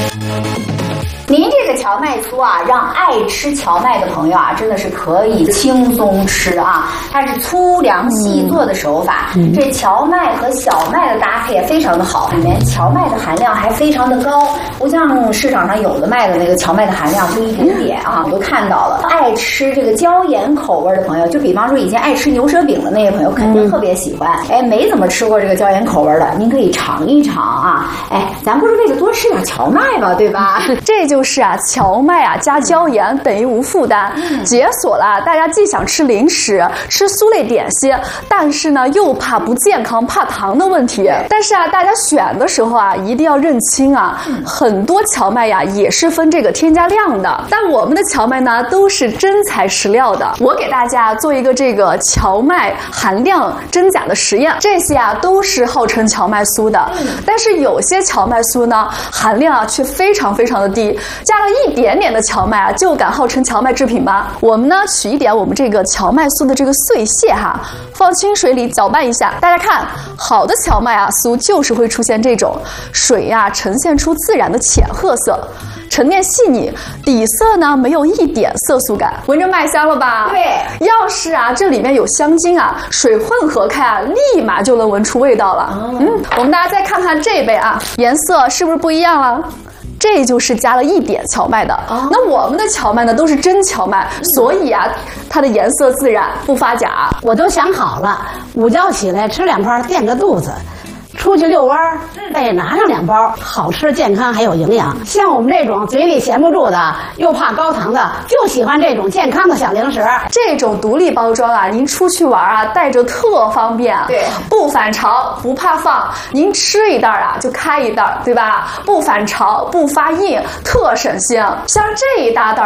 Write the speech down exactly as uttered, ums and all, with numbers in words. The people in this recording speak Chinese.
您这个荞麦酥啊，让爱吃荞麦的朋友啊，真的是可以轻松吃啊。它是粗粮细做的手法，嗯、这荞麦和小麦的搭配也非常的好，里面荞麦的含量还非常的高，不像市场上有的卖的那个荞麦的含量就一点点啊，我都看到了。爱吃这个椒盐口味的朋友，就比方说以前爱吃牛舌饼的那些朋友，肯定特别喜欢。哎，没怎么吃过这个椒盐口味的，您可以尝一尝啊。哎，咱不是为了多吃点荞麦嘛，对吧？ 这就是啊，荞麦啊加椒盐等于无负担，解锁了大家既想吃零食、吃酥类点心，但是呢又怕不健康、怕糖的问题。但是啊，大家选的时候啊，一定要认清啊，很多荞麦呀也是分这个添加量的，但我们的荞麦呢都是真材实料的。我给大家做一个这个荞麦含量真假的实验，这些啊都是号称荞麦酥的，但是有些荞麦酥呢含量啊却非常非常的低，加了一点点的荞麦啊就敢号称荞麦制品吗？我们呢取一点我们这个荞麦酥的这个碎屑哈，放清水里搅拌一下，大家看，好的荞麦啊酥就是会出现这种水呀、啊、呈现出自然的浅褐色，沉淀细腻，底色呢没有一点色素感，闻着麦香了吧？ 对， 要是啊这里面有香精啊，水混合开啊，立马就能闻出味道了。嗯，嗯我们大家再看看这杯啊，颜色是不是不一样了？这就是加了一点荞麦的。哦、那我们的荞麦呢都是真荞麦，所以啊它的颜色自然不发假。 我都想好了，午觉起来吃两包垫个肚子，出去遛弯儿，再拿上两包，好吃、健康还有营养。像我们这种嘴里闲不住的，又怕高糖的，就喜欢这种健康的小零食。 这种独立包装啊，您出去玩啊，带着特方便。对，不反潮，不怕放，您吃一袋啊就开一袋，对吧？不反潮，不发硬，特省心。像这一大袋